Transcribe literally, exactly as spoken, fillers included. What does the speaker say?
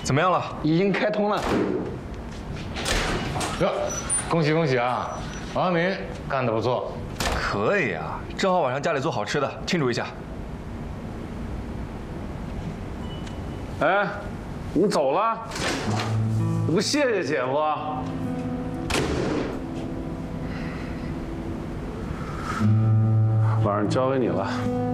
怎么样了？ 已经开通了。 哟，恭喜恭喜啊！王阳明干得不错。 可以啊，正好晚上家里做好吃的，庆祝一下。 哎，你走了？你不谢谢姐夫？晚上交给你了。